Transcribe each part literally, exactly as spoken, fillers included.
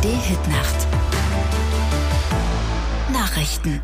A R D-Hitnacht. Nachrichten.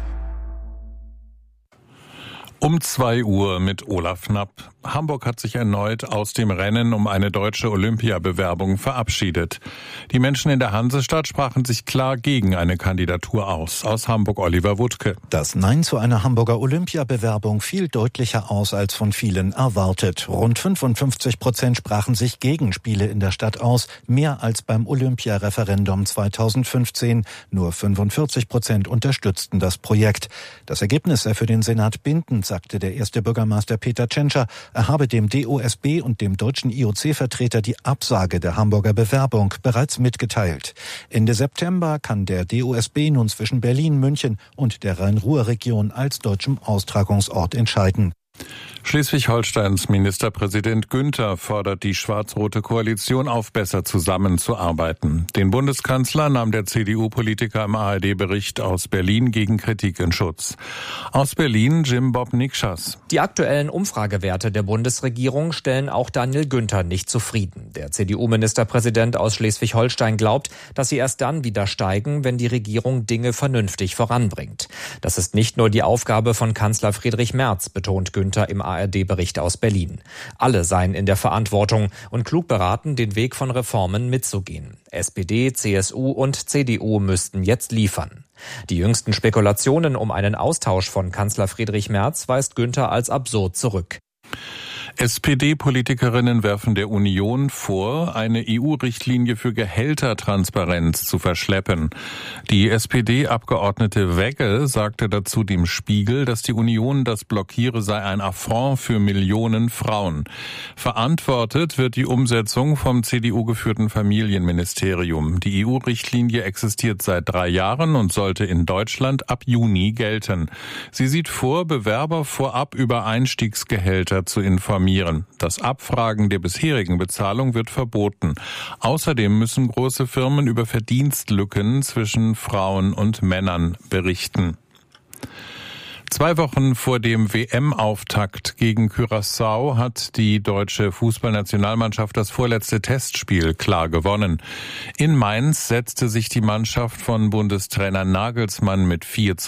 Um zwei Uhr mit Olaf Knapp. Hamburg hat sich erneut aus dem Rennen um eine deutsche Olympiabewerbung verabschiedet. Die Menschen in der Hansestadt sprachen sich klar gegen eine Kandidatur aus. Aus Hamburg Oliver Wuttke. Das Nein zu einer Hamburger Olympiabewerbung fiel deutlicher aus als von vielen erwartet. Rund fünfundfünfzig Prozent sprachen sich gegen Spiele in der Stadt aus, mehr als beim Olympiareferendum zweitausendfünfzehn. Nur fünfundvierzig Prozent unterstützten das Projekt. Das Ergebnis sei für den Senat bindend, sagte der erste Bürgermeister Peter Tschentscher. Er habe dem D O S B und dem deutschen I O C-Vertreter die Absage der Hamburger Bewerbung bereits mitgeteilt. Ende September kann der D O S B nun zwischen Berlin, München und der Rhein-Ruhr-Region als deutschem Austragungsort entscheiden. Schleswig-Holsteins Ministerpräsident Günther fordert die schwarz-rote Koalition auf, besser zusammenzuarbeiten. Den Bundeskanzler nahm der C D U-Politiker im A R D-Bericht aus Berlin gegen Kritik in Schutz. Aus Berlin Jim Bob Nikschas. Die aktuellen Umfragewerte der Bundesregierung stellen auch Daniel Günther nicht zufrieden. Der C D U-Ministerpräsident aus Schleswig-Holstein glaubt, dass sie erst dann wieder steigen, wenn die Regierung Dinge vernünftig voranbringt. Das ist nicht nur die Aufgabe von Kanzler Friedrich Merz, betont Günther im A R D-Bericht aus Berlin. Alle seien in der Verantwortung und klug beraten, den Weg von Reformen mitzugehen. S P D, C S U und C D U müssten jetzt liefern. Die jüngsten Spekulationen um einen Austausch von Kanzler Friedrich Merz weist Günther als absurd zurück. S P D-Politikerinnen werfen der Union vor, eine E U-Richtlinie für Gehältertransparenz zu verschleppen. Die S P D-Abgeordnete Wegge sagte dazu dem Spiegel, dass die Union das blockiere, sei ein Affront für Millionen Frauen. Verantwortet wird die Umsetzung vom C D U-geführten Familienministerium. Die E U-Richtlinie existiert seit drei Jahren und sollte in Deutschland ab Juni gelten. Sie sieht vor, Bewerber vorab über Einstiegsgehälter zu informieren. Das Abfragen der bisherigen Bezahlung wird verboten. Außerdem müssen große Firmen über Verdienstlücken zwischen Frauen und Männern berichten. Zwei Wochen vor dem W M-Auftakt gegen Curaçao hat die deutsche Fußballnationalmannschaft das vorletzte Testspiel klar gewonnen. In Mainz setzte sich die Mannschaft von Bundestrainer Nagelsmann mit vier zu